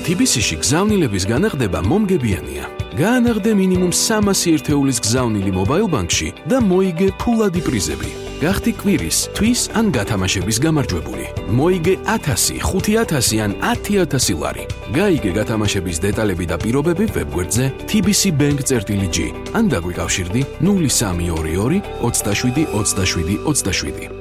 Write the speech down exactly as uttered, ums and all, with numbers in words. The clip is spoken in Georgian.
თბილისში გზავნილების განახდება მომგებიანია. გაანაღდე მინიმუმ სამასი ერთეულის გზავნილი მობაილ ბანკში და მოიგე ფულადი პრიზები. გახდი კვირის, თვის ან გათამაშების გამარჯვებული. მოიგე ათასი, ხუთი ათასი ან ათი ათასი ლარი. გაიგე გათამაშების დეტალები და პირობები ვებგვერდზე tbcbank.gr ან დაგვიკავშირდი ნული სამი ორი ორი ოცდაშვიდი ოცდაშვიდი ოცდაშვიდი.